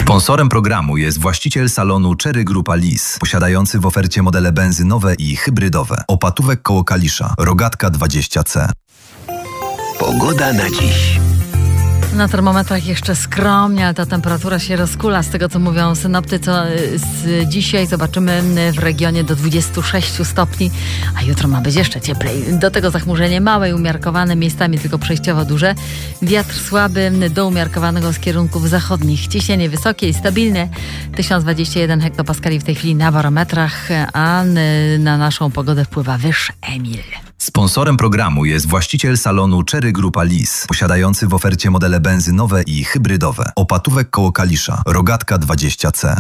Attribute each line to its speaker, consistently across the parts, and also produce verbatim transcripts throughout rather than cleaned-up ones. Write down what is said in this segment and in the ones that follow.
Speaker 1: Sponsorem programu jest właściciel salonu Cherry Grupa Lis, posiadający w ofercie modele benzynowe i hybrydowe. Opatówek koło Kalisza, Rogatka dwadzieścia C.
Speaker 2: Pogoda na dziś.
Speaker 3: Na termometrach jeszcze skromnie, ale ta temperatura się rozkula. Z tego, co mówią synoptycy, z dzisiaj zobaczymy w regionie do dwudziestu sześciu stopni, a jutro ma być jeszcze cieplej. Do tego zachmurzenie małe i umiarkowane, miejscami tylko przejściowo duże. Wiatr słaby do umiarkowanego z kierunków zachodnich. Ciśnienie wysokie i stabilne. tysiąc dwadzieścia jeden hektopaskali w tej chwili na barometrach, a na naszą pogodę wpływa wyż Emil.
Speaker 1: Sponsorem programu jest właściciel salonu Cherry Grupa Lis, posiadający w ofercie modele benzynowe i hybrydowe. Opatówek koło Kalisza, Rogatka dwadzieścia C.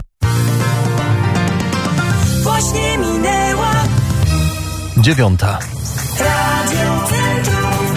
Speaker 4: Właśnie minęła
Speaker 5: dziewiąta.
Speaker 4: Radio Centrum.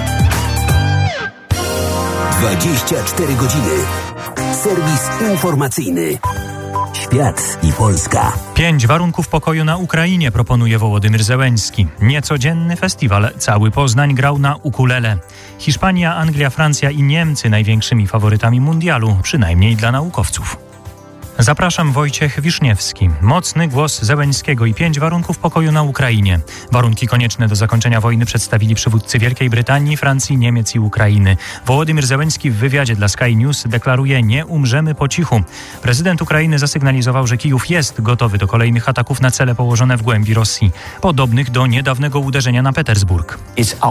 Speaker 2: dwadzieścia cztery godziny. Serwis informacyjny. Świat i Polska.
Speaker 6: Pięć warunków pokoju na Ukrainie proponuje Wołodymyr Zełenski. Niecodzienny festiwal. Cały Poznań grał na ukulele. Hiszpania, Anglia, Francja i Niemcy największymi faworytami mundialu, przynajmniej dla naukowców. Zapraszam, Wojciech Wiszniewski. Mocny głos Zełenskiego i pięć warunków pokoju na Ukrainie. Warunki konieczne do zakończenia wojny przedstawili przywódcy Wielkiej Brytanii, Francji, Niemiec i Ukrainy. Wołodymyr Zełenski w wywiadzie dla Sky News deklaruje: nie umrzemy po cichu. Prezydent Ukrainy zasygnalizował, że Kijów jest gotowy do kolejnych ataków na cele położone w głębi Rosji, podobnych do niedawnego uderzenia na Petersburg.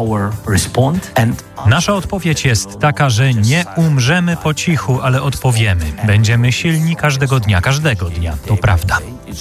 Speaker 6: Nasza odpowiedź jest taka, że nie umrzemy po cichu, ale odpowiemy. Będziemy silni każdego dnia, każdego dnia. To prawda.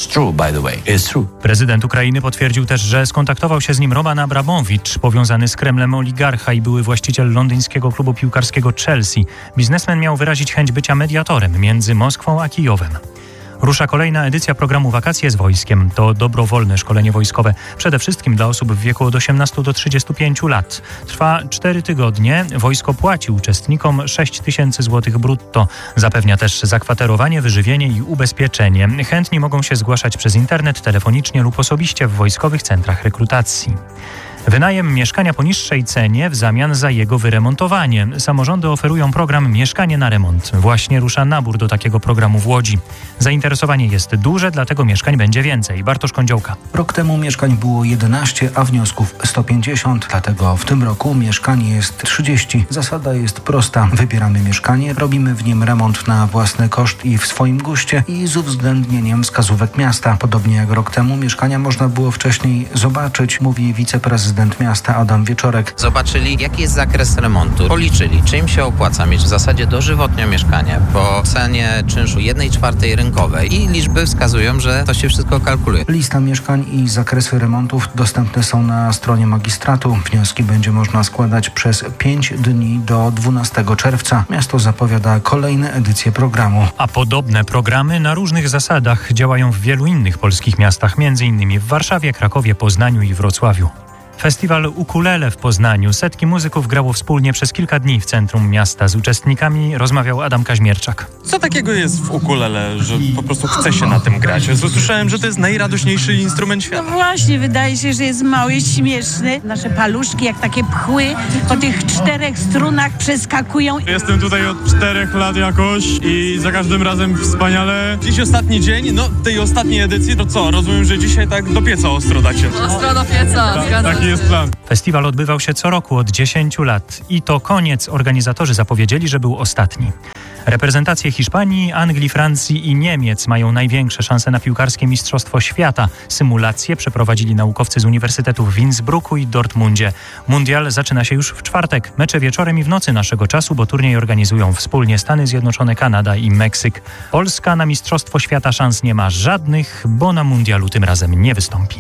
Speaker 6: Prezydent Ukrainy potwierdził też, że skontaktował się z nim Roman Abramowicz, powiązany z Kremlem oligarcha i były właściciel londyńskiego klubu piłkarskiego Chelsea. Biznesmen miał wyrazić chęć bycia mediatorem między Moskwą a Kijowem. Rusza kolejna edycja programu Wakacje z wojskiem. To dobrowolne szkolenie wojskowe, przede wszystkim dla osób w wieku od osiemnastu do trzydziestu pięciu lat. Trwa cztery tygodnie. Wojsko płaci uczestnikom sześć tysięcy złotych brutto. Zapewnia też zakwaterowanie, wyżywienie i ubezpieczenie. Chętni mogą się zgłaszać przez internet, telefonicznie lub osobiście w wojskowych centrach rekrutacji. Wynajem mieszkania po niższej cenie w zamian za jego wyremontowanie. Samorządy oferują program Mieszkanie na remont. Właśnie rusza nabór do takiego programu w Łodzi. Zainteresowanie jest duże, dlatego mieszkań będzie więcej. Bartosz Kądziołka.
Speaker 7: Rok temu mieszkań było jedenaście, a wniosków sto pięćdziesiąt. Dlatego w tym roku mieszkań jest trzydzieści. Zasada jest prosta. Wybieramy mieszkanie, robimy w nim remont na własny koszt i w swoim guście i z uwzględnieniem wskazówek miasta. Podobnie jak rok temu mieszkania można było wcześniej zobaczyć, mówi wiceprezydent miasta Adam Wieczorek.
Speaker 8: Zobaczyli, jaki jest zakres remontu, policzyli, czym się opłaca mieć w zasadzie dożywotnie mieszkanie po cenie czynszu jednej czwartej rynkowej i liczby wskazują, że to się wszystko kalkuluje.
Speaker 7: Lista mieszkań i zakresy remontów dostępne są na stronie magistratu. Wnioski będzie można składać przez pięć dni do dwunastego czerwca. Miasto zapowiada kolejne edycje programu.
Speaker 6: A podobne programy na różnych zasadach działają w wielu innych polskich miastach, między innymi w Warszawie, Krakowie, Poznaniu i Wrocławiu. Festiwal Ukulele w Poznaniu. Setki muzyków grało wspólnie przez kilka dni w centrum miasta. Z uczestnikami rozmawiał Adam Kaźmierczak.
Speaker 9: Co takiego jest w ukulele, że po prostu chce się na tym grać? Słyszałem, że to jest najradośniejszy instrument świata.
Speaker 10: No właśnie, wydaje się, że jest mały i śmieszny. Nasze paluszki jak takie pchły po tych czterech strunach przeskakują.
Speaker 9: Jestem tutaj od czterech lat jakoś i za każdym razem wspaniale. Dziś ostatni dzień, no tej ostatniej edycji, to co? Rozumiem, że dzisiaj tak do pieca ostro dacie.
Speaker 3: Ostro do pieca,
Speaker 9: tak, taki jest plan.
Speaker 6: Festiwal odbywał się co roku od dziesięciu lat i to koniec. Organizatorzy zapowiedzieli, że był ostatni. Reprezentacje Hiszpanii, Anglii, Francji i Niemiec mają największe szanse na piłkarskie Mistrzostwo Świata. Symulacje przeprowadzili naukowcy z uniwersytetów w Innsbrucku i Dortmundzie. Mundial zaczyna się już w czwartek. Mecze wieczorem i w nocy naszego czasu, bo turniej organizują wspólnie Stany Zjednoczone, Kanada i Meksyk. Polska na Mistrzostwo Świata szans nie ma żadnych, bo na mundialu tym razem nie wystąpi.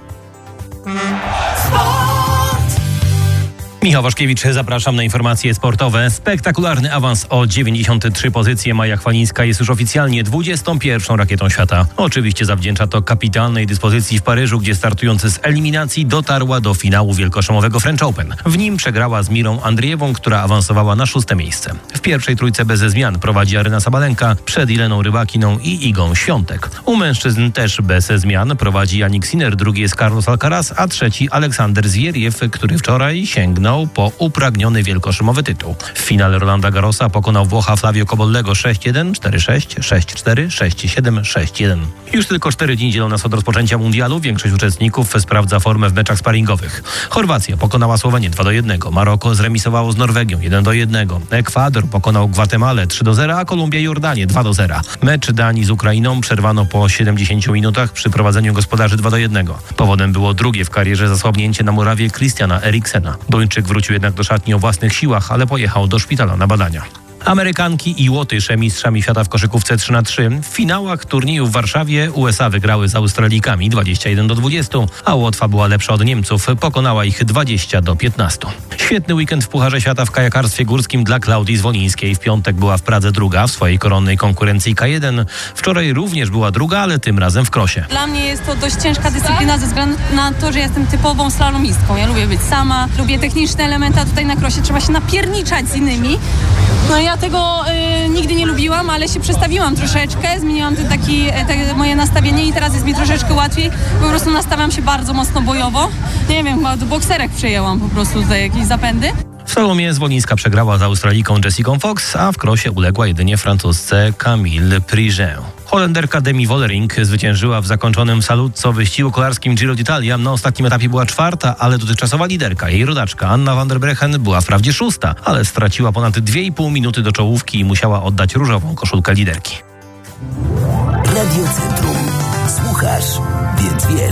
Speaker 5: Michał Waszkiewicz, zapraszam na informacje sportowe. Spektakularny awans o dziewięćdziesiąt trzy pozycje. Maja Chwalińska jest już oficjalnie dwudziestą pierwszą rakietą świata. Oczywiście zawdzięcza to kapitalnej dyspozycji w Paryżu, gdzie startujący z eliminacji dotarła do finału wielkoszlemowego French Open. W nim przegrała z Mirą Andriewą, która awansowała na szóste miejsce. W pierwszej trójce bez zmian prowadzi Aryna Sabalenka przed Ileną Rybakiną i Igą Świątek. U mężczyzn też bez zmian prowadzi Jannik Sinner, drugi jest Carlos Alcaraz, a trzeci Aleksander Zwieriew, który wczoraj sięgnął sięgnął po upragniony wielkoszymowy tytuł. W finale Rolanda Garrosa pokonał Włocha Flavio Cobollego sześć jeden, cztery sześć, sześć cztery, sześć siedem, sześć jeden. Już tylko cztery dni dzielą nas od rozpoczęcia mundialu. Większość uczestników sprawdza formę w meczach sparingowych. Chorwacja pokonała Słowenię dwa do jednego. Maroko zremisowało z Norwegią jeden do jednego. Ekwador pokonał Gwatemalę trzy do zera, a Kolumbia i Jordanię dwa do zera. Mecz Danii z Ukrainą przerwano po siedemdziesięciu minutach przy prowadzeniu gospodarzy dwa do jednego. Powodem było drugie w karierze zasłabnięcie na murawie Christiana Eriksena. Duńczyk wrócił jednak do szatni o własnych siłach, ale pojechał do szpitala na badania. Amerykanki i Łotysze mistrzami świata w koszykówce trzy na trzy. W finałach turnieju w Warszawie U S A wygrały z Australijkami dwadzieścia jeden do dwudziestu, a Łotwa była lepsza od Niemców. Pokonała ich dwadzieścia do piętnastu. Świetny weekend w Pucharze Świata w kajakarstwie górskim dla Klaudii Zwolińskiej. W piątek była w Pradze druga w swojej koronnej konkurencji K jeden. Wczoraj również była druga, ale tym razem w krosie.
Speaker 11: Dla mnie jest to dość ciężka dyscyplina ze względu na to, że jestem typową slalomistką. Ja lubię być sama, lubię techniczne elementy, a tutaj na krosie trzeba się napierniczać z innymi. No ja tego y, nigdy nie lubiłam, ale się przestawiłam troszeczkę, zmieniłam ten taki, te moje nastawienie i teraz jest mi troszeczkę łatwiej. Po prostu nastawiam się bardzo mocno bojowo. Nie wiem, chyba do bokserek przejęłam po prostu tutaj jakieś zapędy.
Speaker 5: W slalomie Zwolińska przegrała z Australijką Jessicą Fox, a w krosie uległa jedynie Francuzce Camille Prigent. Holenderka Demi Vollering zwyciężyła w zakończonym salutco wyścigu kolarskim Giro d'Italia. Na ostatnim etapie była czwarta, ale dotychczasowa liderka, jej rodaczka Anna van der Breggen była wprawdzie szósta, ale straciła ponad dwie i pół minuty do czołówki i musiała oddać różową koszulkę liderki.
Speaker 2: Radio Centrum. Słuchasz, więc wiesz.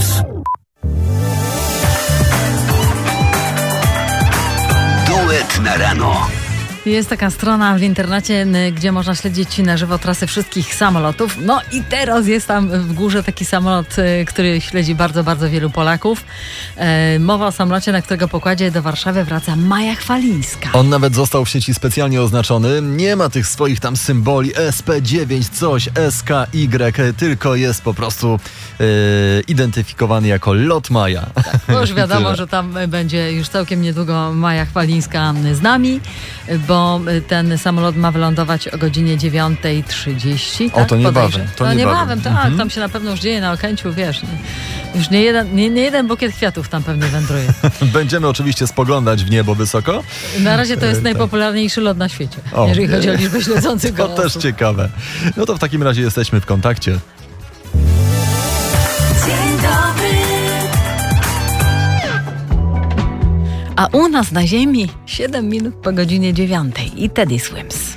Speaker 2: Duet na rano.
Speaker 3: Jest taka strona w internecie, gdzie można śledzić na żywo trasy wszystkich samolotów. No i teraz jest tam w górze taki samolot, który śledzi bardzo, bardzo wielu Polaków. E, mowa o samolocie, na którego pokładzie do Warszawy wraca Maja Chwalińska.
Speaker 12: On nawet został w sieci specjalnie oznaczony. Nie ma tych swoich tam symboli S P dziewięć coś, S K Y, tylko jest po prostu e, identyfikowany jako lot Maja.
Speaker 3: Tak, bo już wiadomo, że tam będzie już całkiem niedługo Maja Chwalińska z nami, bo ten samolot ma wylądować o godzinie dziewiąta trzydzieści.
Speaker 12: O,
Speaker 3: tak?
Speaker 12: to niebawem. To
Speaker 3: no
Speaker 12: niebawem,
Speaker 3: niebawem tak,
Speaker 12: mhm.
Speaker 3: Tam się na pewno już dzieje na Okęciu, wiesz. Nie, już nie jeden, nie, nie jeden bukiet kwiatów tam pewnie wędruje.
Speaker 12: Będziemy oczywiście spoglądać w niebo wysoko.
Speaker 3: Na razie to jest
Speaker 12: e,
Speaker 3: najpopularniejszy lot na świecie,
Speaker 12: o,
Speaker 3: jeżeli chodzi o liczbę śledzących go
Speaker 12: To
Speaker 3: osób.
Speaker 12: też ciekawe. No to w takim razie jesteśmy w kontakcie.
Speaker 4: Dzień dobry.
Speaker 3: A u nas na ziemi siedem minut po godzinie dziewiątej i Teddy Swims.